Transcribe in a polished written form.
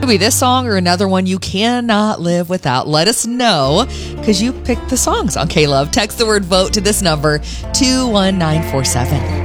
Could be this song or another one you cannot live without. Let us know because you picked the songs on K-Love. Text the word vote to this number, 21947.